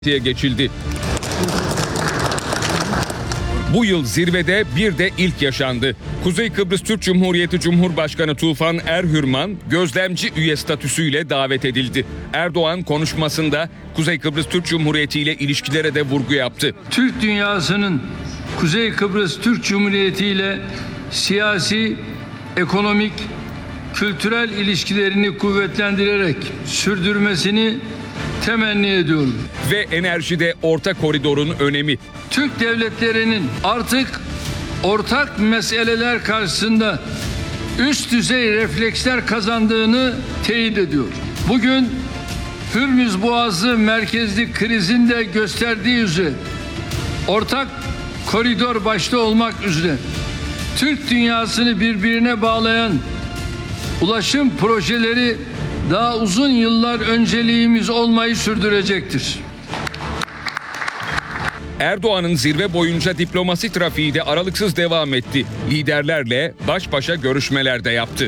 geçildi. Bu yıl zirvede bir de ilk yaşandı. Kuzey Kıbrıs Türk Cumhuriyeti Cumhurbaşkanı Tufan Erhürman gözlemci üye statüsüyle davet edildi. Erdoğan konuşmasında Kuzey Kıbrıs Türk Cumhuriyeti ile ilişkilere de vurgu yaptı. Türk dünyasının Kuzey Kıbrıs Türk Cumhuriyeti ile siyasi, ekonomik, kültürel ilişkilerini kuvvetlendirerek sürdürmesini temenni ediyorum. Ve enerjide orta koridorun önemi. Türk devletlerinin artık ortak meseleler karşısında üst düzey refleksler kazandığını teyit ediyor. Bugün Hürmüz Boğazı merkezli krizin de gösterdiği üzere ortak koridor başta olmak üzere Türk dünyasını birbirine bağlayan ulaşım projeleri daha uzun yıllar önceliğimiz olmayı sürdürecektir. Erdoğan'ın zirve boyunca diplomasi trafiği de aralıksız devam etti. Liderlerle baş başa görüşmeler de yaptı.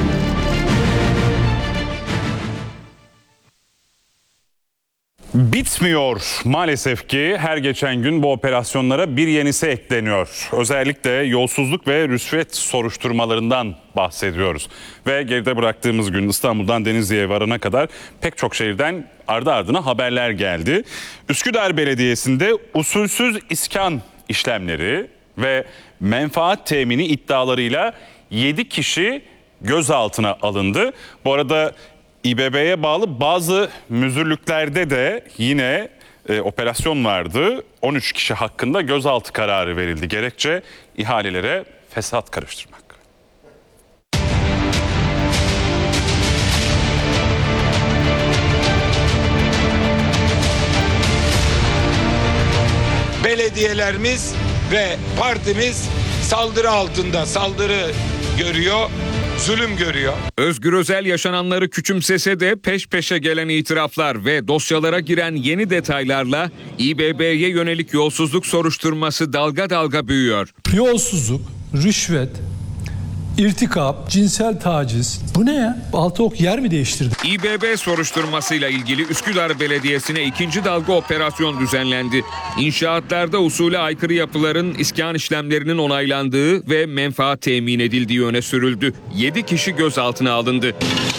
Bitmiyor maalesef ki her geçen gün bu operasyonlara bir yenisi ekleniyor. Özellikle yolsuzluk ve rüşvet soruşturmalarından bahsediyoruz. Ve geride bıraktığımız gün İstanbul'dan Denizli'ye varana kadar pek çok şehirden ardı ardına haberler geldi. Üsküdar Belediyesi'nde usulsüz iskan işlemleri ve menfaat temini iddialarıyla 7 kişi gözaltına alındı. Bu arada İBB'ye bağlı bazı müdürlüklerde de yine operasyon vardı. 13 kişi hakkında gözaltı kararı verildi. Gerekçe ihalelere fesat karıştırmak. Belediyelerimiz ve partimiz saldırı altında, saldırı görüyor, zulüm görüyor. Özgür Özel yaşananları küçümsese de peş peşe gelen itiraflar ve dosyalara giren yeni detaylarla İBB'ye yönelik yolsuzluk soruşturması dalga dalga büyüyor. Yolsuzluk, rüşvet, irtikap, cinsel taciz. Bu ne ya? Altı ok yer mi değiştirdi? İBB soruşturmasıyla ilgili Üsküdar Belediyesi'ne ikinci dalga operasyon düzenlendi. İnşaatlarda usule aykırı yapıların iskan işlemlerinin onaylandığı ve menfaat temin edildiği öne sürüldü. 7 kişi gözaltına alındı.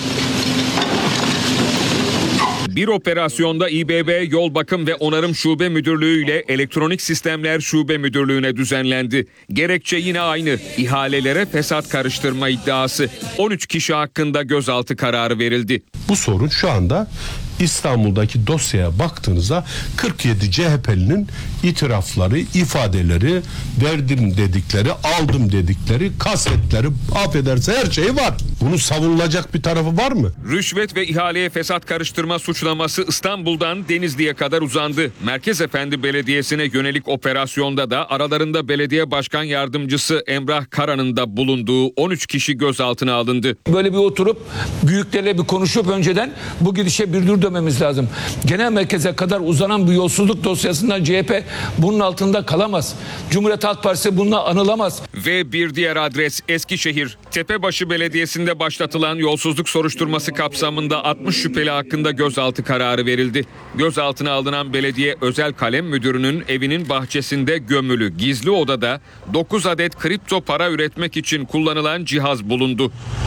Bir operasyonda İBB Yol Bakım ve Onarım Şube Müdürlüğü ile Elektronik Sistemler Şube Müdürlüğü'ne düzenlendi. Gerekçe yine aynı. İhalelere fesat karıştırma iddiası. 13 kişi hakkında gözaltı kararı verildi. Bu sorun şu anda İstanbul'daki dosyaya baktığınızda 47 CHP'linin itirafları, ifadeleri, verdim dedikleri, aldım dedikleri, kasetleri, affederse her şey var. Bunu savunulacak bir tarafı var mı? Rüşvet ve ihaleye fesat karıştırma suçlaması İstanbul'dan Denizli'ye kadar uzandı. Merkezefendi Belediyesi'ne yönelik operasyonda da aralarında belediye başkan yardımcısı Emrah Kara'nın da bulunduğu 13 kişi gözaltına alındı. Böyle bir oturup büyüklerle bir konuşup önceden bu gidişe bir dur dememiz lazım. Genel merkeze kadar uzanan bu yolsuzluk dosyasından CHP bunun altında kalamaz. Cumhuriyet Halk Partisi bununla anılamaz. Ve bir diğer adres Eskişehir. Tepebaşı Belediyesi'nde başlatılan yolsuzluk soruşturması kapsamında 60 şüpheli hakkında gözaltı kararı verildi. Gözaltına alınan belediye özel kalem müdürünün evinin bahçesinde gömülü gizli odada 9 adet kripto para üretmek için kullanılan cihaz bulundu.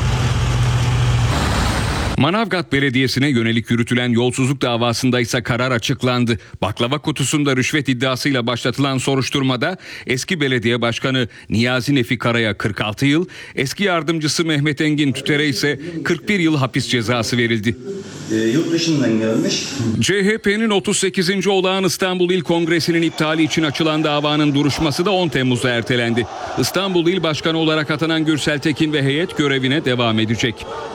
Manavgat Belediyesi'ne yönelik yürütülen yolsuzluk davasında ise karar açıklandı. Baklava kutusunda rüşvet iddiasıyla başlatılan soruşturmada eski belediye başkanı Niyazi Nefi Kara'ya 46 yıl, eski yardımcısı Mehmet Engin Tüter'e ise 41 yıl hapis cezası verildi. Yurt dışından gelmiş. CHP'nin 38. olağan İstanbul İl Kongresi'nin iptali için açılan davanın duruşması da 10 Temmuz'a ertelendi. İstanbul İl Başkanı olarak atanan Gürsel Tekin ve heyet görevine devam edecek.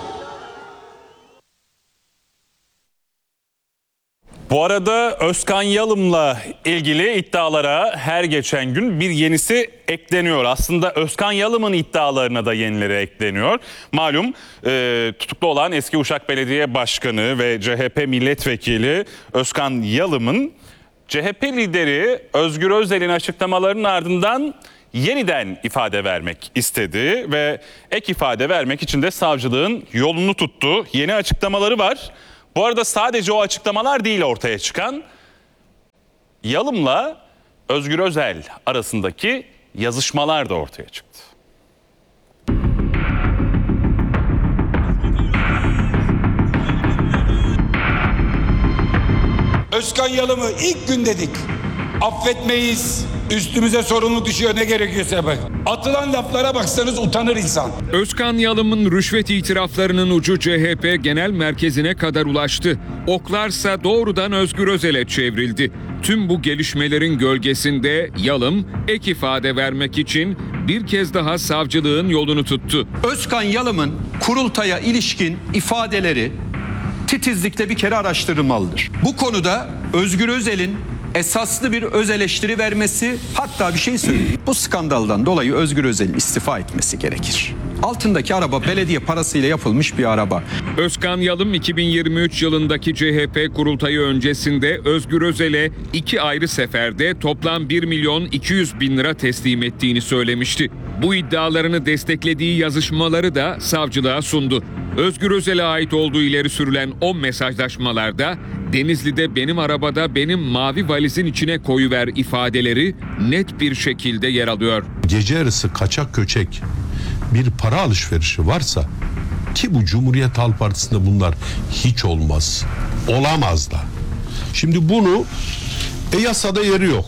Bu arada Özkan Yalım'la ilgili iddialara her geçen gün bir yenisi ekleniyor. Aslında Özkan Yalım'ın iddialarına da yenileri ekleniyor. Malum tutuklu olan eski Uşak Belediye Başkanı ve CHP milletvekili Özkan Yalım'ın CHP lideri Özgür Özel'in açıklamalarının ardından yeniden ifade vermek istedi ve ek ifade vermek için de savcılığın yolunu tuttu. Yeni açıklamaları var. Bu arada sadece o açıklamalar değil ortaya çıkan. Yalım'la Özgür Özel arasındaki yazışmalar da ortaya çıktı. Özkan Yalım'ı ilk gün dedik. Affetmeyiz. Üstümüze sorumluluk düşüyor, ne gerekiyorsa yapar. Atılan laflara baksanız utanır insan. Özkan Yalım'ın rüşvet itiraflarının ucu CHP Genel Merkezi'ne kadar ulaştı. Oklarsa doğrudan Özgür Özel'e çevrildi. Tüm bu gelişmelerin gölgesinde Yalım ek ifade vermek için bir kez daha savcılığın yolunu tuttu. Özkan Yalım'ın kurultaya ilişkin ifadeleri titizlikle bir kere araştırılmalıdır. Bu konuda Özgür Özel'in esaslı bir öz eleştiri vermesi, hatta bir şey söyleyeyim. Bu skandaldan dolayı Özgür Özel'in istifa etmesi gerekir. Altındaki araba belediye parasıyla yapılmış bir araba. Özkan Yalım 2023 yılındaki CHP kurultayı öncesinde Özgür Özel'e 2 ayrı seferde toplam 1.200.000 lira teslim ettiğini söylemişti. Bu iddialarını desteklediği yazışmaları da savcılığa sundu. Özgür Özel'e ait olduğu ileri sürülen o mesajlaşmalarda Denizli'de benim arabada benim mavi valizin içine koyuver ifadeleri net bir şekilde yer alıyor. Gece yarısı kaçak göçek bir para alışverişi varsa, ki bu Cumhuriyet Halk Partisi'nde bunlar hiç olmaz. Olamaz da. Şimdi bunu yasada yeri yok.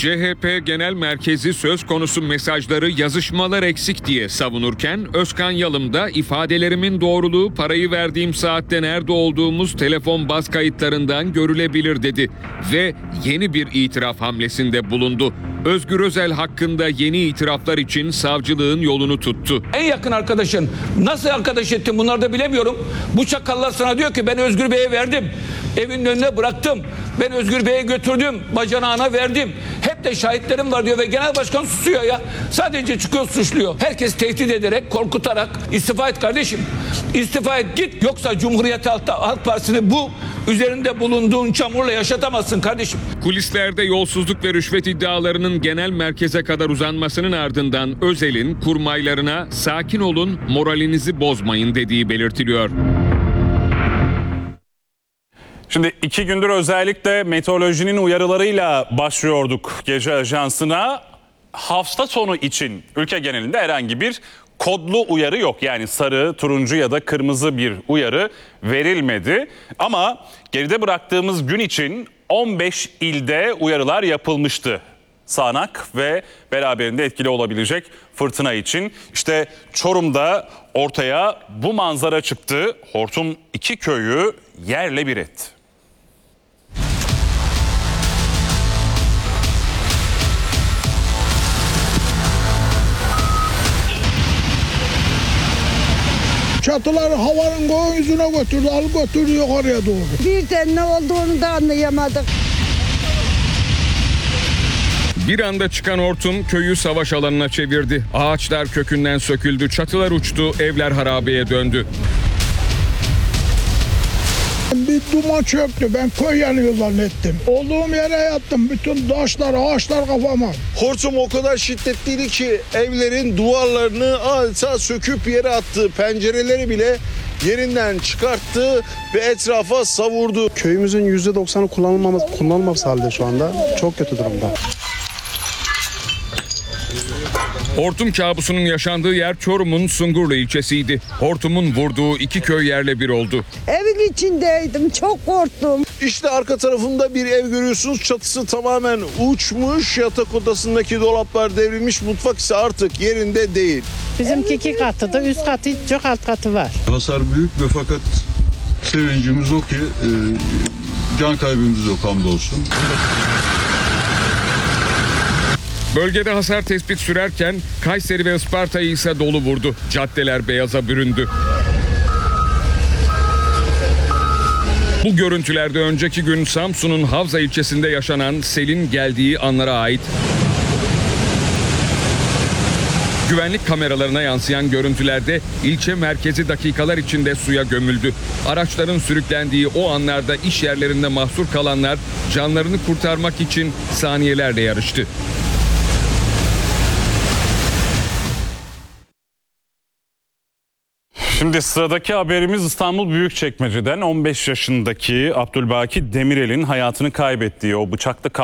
CHP Genel Merkezi söz konusu mesajları, yazışmalar eksik diye savunurken Özkan Yalım da ifadelerimin doğruluğu parayı verdiğim saatte nerede olduğumuz telefon baz kayıtlarından görülebilir dedi ve yeni bir itiraf hamlesinde bulundu. Özgür Özel hakkında yeni itiraflar için savcılığın yolunu tuttu. En yakın arkadaşın nasıl arkadaş ettin, bunları da bilemiyorum. Bu çakallar sana diyor ki ben Özgür Bey'e verdim. Evinin önüne bıraktım. Ben Özgür Bey'e götürdüm. Bacanağına verdim. Hep de şahitlerim var diyor ve genel başkan susuyor ya. Sadece çıkıyor, suçluyor. Herkes tehdit ederek, korkutarak istifa et kardeşim. İstifa et git, yoksa Cumhuriyet Halk Partisi'ni bu üzerinde bulunduğun çamurla yaşatamazsın kardeşim. Kulislerde yolsuzluk ve rüşvet iddialarının genel merkeze kadar uzanmasının ardından Özel'in kurmaylarına sakin olun, moralinizi bozmayın dediği belirtiliyor. Şimdi 2 gündür özellikle meteorolojinin uyarılarıyla başlıyorduk gece ajansına. Hafta sonu için ülke genelinde herhangi bir kodlu uyarı yok. Yani sarı, turuncu ya da kırmızı bir uyarı verilmedi. Ama geride bıraktığımız gün için 15 ilde uyarılar yapılmıştı. Sağanak ve beraberinde etkili olabilecek fırtına için. İşte Çorum'da ortaya bu manzara çıktı. Hortum 2 köyü yerle bir etti. Çatıları havanın göğün yüzüne götürdü, alıp götürdü yukarıya doğru. Birden ne olduğunu da anlayamadık. Bir anda çıkan hortum köyü savaş alanına çevirdi. Ağaçlar kökünden söküldü, çatılar uçtu, evler harabeye döndü. Bir duman çöktü, ben köy yanıyor zannettim. Olduğum yere yattım, bütün taşlar, ağaçlar kafama. Hortum o kadar şiddetliydi ki evlerin duvarlarını adeta söküp yere attı. Pencereleri bile yerinden çıkarttı ve etrafa savurdu. Köyümüzün %90'ı kullanılmaz halde şu anda. Çok kötü durumda. Hortum kabusunun yaşandığı yer Çorum'un Sungurlu ilçesiydi. Hortumun vurduğu 2 köy yerle bir oldu. Evin içindeydim, çok korktum. İşte arka tarafında bir ev görüyorsunuz. Çatısı tamamen uçmuş. Yatak odasındaki dolaplar devrilmiş. Mutfak ise artık yerinde değil. Bizimki 2 katıda, üst katı çok, alt katı var. Hasar büyük ve fakat sevincimiz o ki can kaybımız yok hamdolsun. Bölgede hasar tespit sürerken Kayseri ve Isparta'yı ise dolu vurdu. Caddeler beyaza büründü. Bu görüntülerde önceki gün Samsun'un Havza ilçesinde yaşanan selin geldiği anlara ait. Güvenlik kameralarına yansıyan görüntülerde ilçe merkezi dakikalar içinde suya gömüldü. Araçların sürüklendiği o anlarda iş yerlerinde mahsur kalanlar canlarını kurtarmak için saniyelerle yarıştı. Şimdi sıradaki haberimiz İstanbul Büyükçekmece'den 15 yaşındaki Abdülbaki Demirel'in hayatını kaybettiği o bıçaklı